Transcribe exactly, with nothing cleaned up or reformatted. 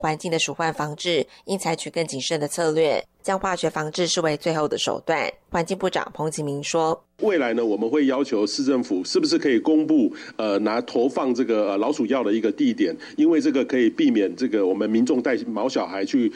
环境的鼠患防治应采取更谨慎的策略，将化学防治视为最后的手段。环境部长彭启明说， 未来呢，我们会要求市政府是不是可以公布呃拿投放这个呃老鼠药的一个地点，因为这个可以避免这个我们民众带毛小孩去